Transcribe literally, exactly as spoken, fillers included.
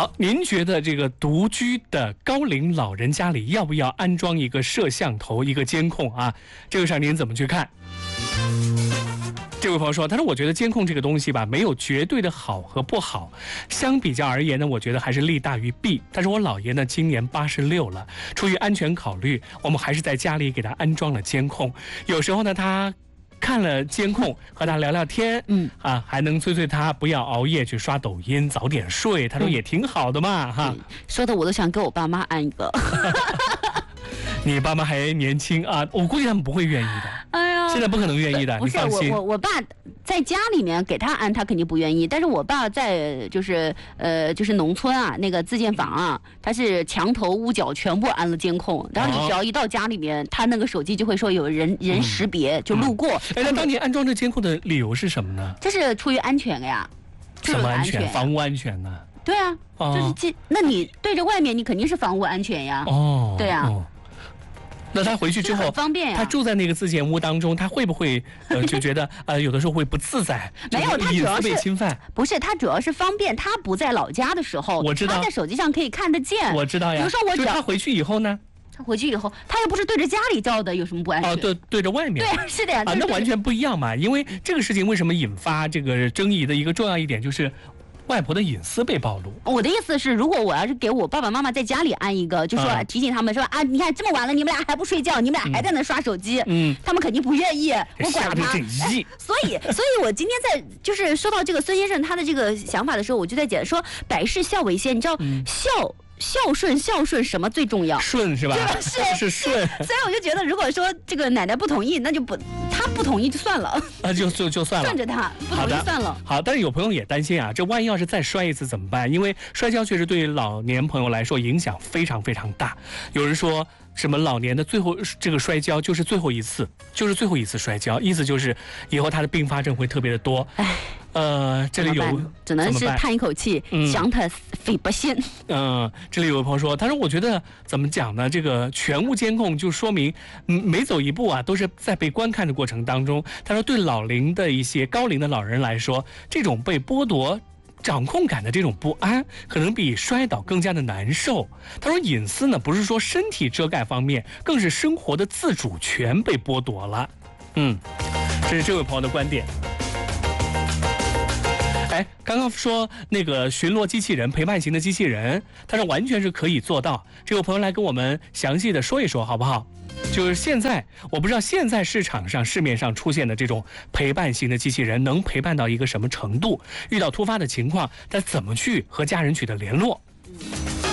好，您觉得这个独居的高龄老人家里要不要安装一个摄像头、一个监控啊？这个事儿您怎么去看？这位朋友说，他说我觉得监控这个东西吧，没有绝对的好和不好，相比较而言呢，我觉得还是利大于弊。但是我姥爷呢今年八十六了，出于安全考虑，我们还是在家里给他安装了监控。有时候呢，他看了监控，和他聊聊天，嗯啊，还能催催他不要熬夜去刷抖音，早点睡。他说也挺好的嘛，嗯、哈。 说的我都想给我爸妈安一个。 你爸妈还年轻啊，我估计他们不会愿意的。哎呀，现在不可能愿意的， 不是我我我爸在家里面给他安，他肯定不愿意。但是我爸在就是呃就是农村啊，那个自建房啊，他是墙头屋角全部安了监控，然后你只要一到家里面，他那个手机就会说有人人识别，就路过。 哎，那当年安装这监控的理由是什么呢？ 这是出于安全呀。 什么安全？房屋安全呢？ 对啊，就是这，那你对着外面，你肯定是房屋安全呀。哦，对啊。 那他回去之后方便呀、啊， 他住在那个自建屋当中，他会不会呃就觉得呃有的时候会不自在？ 没有，他主要是被侵犯。 不是，他主要是方便。他不在老家的时候， 我知道， 他在手机上可以看得见。 我知道呀。 比如说我只要他回去以后呢？ 他回去以后，他又不是对着家里照的，有什么不安全？ 哦，对，对着外面。 对，是的呀。 啊，那完全不一样嘛。因为这个事情为什么引发这个争议的一个重要一点就是。外婆的隐私被暴露。 我的意思是，如果我要是给我爸爸妈妈在家里安一个，就说、嗯、提醒他们说啊，你看这么晚了，你们俩还不睡觉，你们俩还在那刷手机，嗯，他们肯定不愿意。我管他。哎、所以，所以我今天在就是说到这个孙先生他的这个想法的时候，我就在讲说百事孝为先，你知道、嗯、孝。孝顺，孝顺什么最重要？ 顺是吧？ 是是顺。 所以我就觉得，如果说这个奶奶不同意，那就不，她不同意就算了。 啊，就就就算了， 顺着她，不同意算了。 好，但是有朋友也担心啊，这万一要是再摔一次怎么办？因为摔跤确实对于老年朋友来说影响非常非常大。有人说什么老年的最后这个摔跤就是最后一次，就是最后一次摔跤，意思就是以后他的并发症会特别的多。哎。呃，这里有只能是叹一口气，嗯、想他非不信。 嗯、呃，这里有位朋友说，他说我觉得怎么讲呢？这个全屋监控就说明，嗯，每走一步啊，都是在被观看的过程当中。他说，对老龄的一些高龄的老人来说，这种被剥夺掌控感的这种不安，可能比摔倒更加的难受。他说，隐私呢，不是说身体遮盖方面，更是生活的自主权被剥夺了。嗯，这是这位朋友的观点。哎，刚刚说那个巡逻机器人、陪伴型的机器人，他说完全是可以做到。这位朋友来跟我们详细的说一说，好不好？就是现在，我不知道现在市场上、市面上出现的这种陪伴型的机器人能陪伴到一个什么程度？遇到突发的情况，他怎么去和家人取得联络？